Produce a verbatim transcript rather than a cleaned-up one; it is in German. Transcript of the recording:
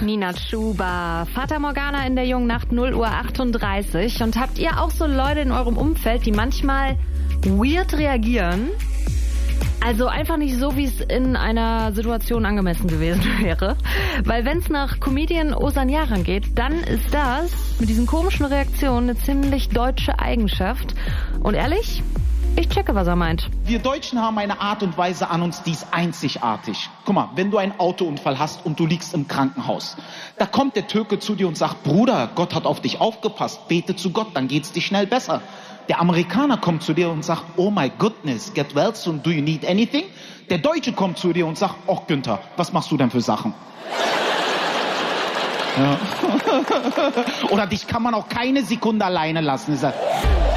Nina Chuba, Fata Morgana in der jungen Nacht, null Uhr achtunddreißig. Und habt ihr auch so Leute in eurem Umfeld, die manchmal weird reagieren? Also einfach nicht so, wie es in einer Situation angemessen gewesen wäre. Weil wenn es nach Comedian Ozan Yaran geht, dann ist das mit diesen komischen Reaktionen eine ziemlich deutsche Eigenschaft. Und ehrlich, ich checke, was er meint. Wir Deutschen haben eine Art und Weise an uns, die ist einzigartig. Guck mal, wenn du einen Autounfall hast und du liegst im Krankenhaus, da kommt der Türke zu dir und sagt, Bruder, Gott hat auf dich aufgepasst, bete zu Gott, dann geht's dir schnell besser. Der Amerikaner kommt zu dir und sagt, oh my goodness, get well soon, do you need anything? Der Deutsche kommt zu dir und sagt, oh Günther, was machst du denn für Sachen? Ja. Oder dich kann man auch keine Sekunde alleine lassen.